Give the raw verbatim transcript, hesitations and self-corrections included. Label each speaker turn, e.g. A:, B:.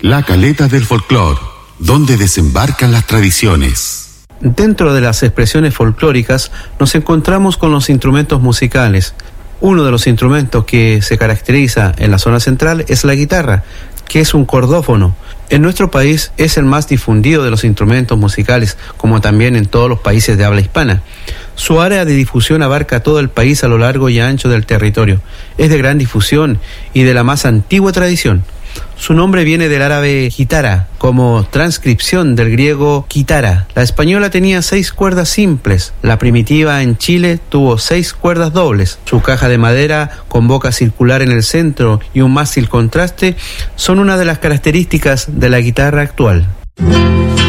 A: La caleta del folclore, donde desembarcan las tradiciones.
B: Dentro de las expresiones folclóricas nos encontramos con los instrumentos musicales. Uno de los instrumentos que se caracteriza en la zona central es la guitarra, que es un cordófono. En nuestro país es el más difundido de los instrumentos musicales, como también en todos los países de habla hispana. Su área de difusión abarca todo el país a lo largo y ancho del territorio. Es de gran difusión y de la más antigua tradición. Su nombre viene del árabe gitara, como transcripción del griego kitara. La española tenía seis cuerdas simples. La primitiva en Chile tuvo seis cuerdas dobles. Su caja de madera con boca circular en el centro y un mástil contraste son una de las características de la guitarra actual.